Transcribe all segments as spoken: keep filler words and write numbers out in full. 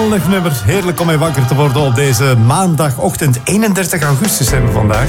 Nummer. Heerlijk om mee wakker te worden op deze maandagochtend. eenendertig augustus hebben we vandaag.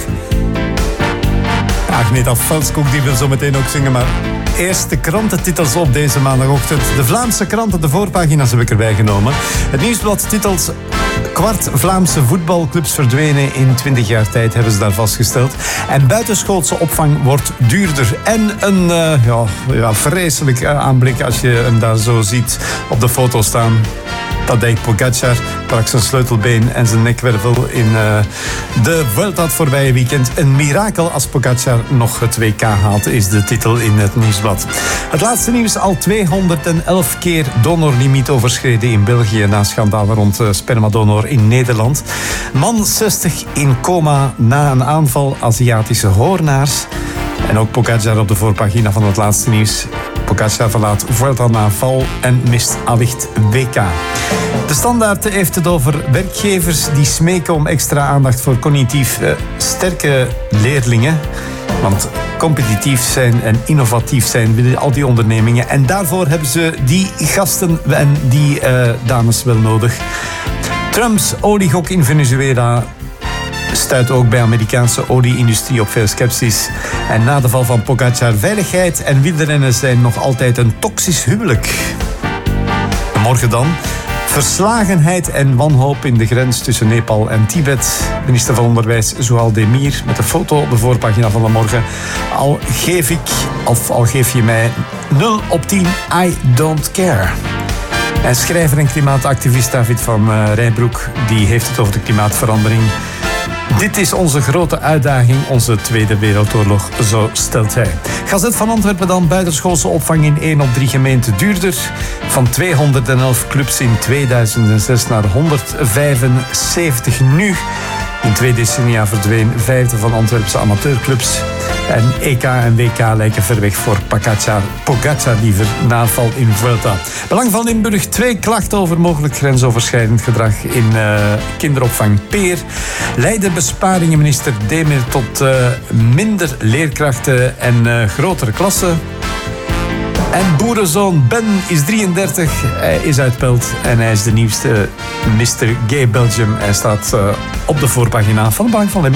Agneta Velskoek die wil zo meteen ook zingen, maar eerst de krantentitels op deze maandagochtend. De Vlaamse kranten, de voorpagina's heb ik erbij genomen. Het nieuwsblad titelt: kwart Vlaamse voetbalclubs verdwenen in twintig jaar tijd, hebben ze daar vastgesteld. En buitenschoolse opvang wordt duurder. En een uh, ja, ja, vreselijk aanblik als je hem daar zo ziet op de foto staan. Tadej Pogačar brak zijn sleutelbeen en zijn nekwervel in uh, de Vuelta het voorbije weekend. Een mirakel als Pogačar nog het W K haalt, is de titel in het nieuwsblad. Het laatste nieuws: al tweehonderdelf keer donorlimiet overschreden in België na schandalen rond uh, spermadonor in Nederland. Man zestig in coma na een aanval Aziatische hoornaars. En ook Pogačar op de voorpagina van het laatste nieuws. Pogačar verlaat Vuelta na val en mist allicht W K. De Standaard heeft het over werkgevers die smeken om extra aandacht voor cognitief uh, sterke leerlingen. Want competitief zijn en innovatief zijn willen al die ondernemingen. En daarvoor hebben ze die gasten en die uh, dames wel nodig. Trumps oliegok in Venezuela stuit ook bij de Amerikaanse olie-industrie op veel sceptisch. En na de val van Pogačar, veiligheid en wielrennen zijn nog altijd een toxisch huwelijk. Morgen dan: verslagenheid en wanhoop in de grens tussen Nepal en Tibet. Minister van Onderwijs Zouhal Demir met een foto op de voorpagina van de morgen. Al geef ik, of al geef je mij nul op tien, I don't care. En schrijver en klimaatactivist David van uh, Rijbroek, die heeft het over de klimaatverandering. Dit is onze grote uitdaging, onze Tweede Wereldoorlog, zo stelt hij. Gazet van Antwerpen dan: buitenschoolse opvang in één op drie gemeenten duurder. Van tweehonderdelf clubs in tweeduizend zes naar honderdvijfenzeventig nu. In twee decennia verdween vijfde van Antwerpse amateurclubs. En E K en W K lijken ver weg voor Pogačar, Pogačar liever, na val in Vuelta. Belang van Limburg: twee klachten over mogelijk grensoverschrijdend gedrag in uh, kinderopvang Peer. Leiden besparingen minister Demir tot uh, minder leerkrachten en uh, grotere klassen. En boerenzoon Ben is drieëndertig, hij is uit Pelt en hij is de nieuwste mister Gay Belgium. Hij staat uh, op de voorpagina van de Bank van Limburg.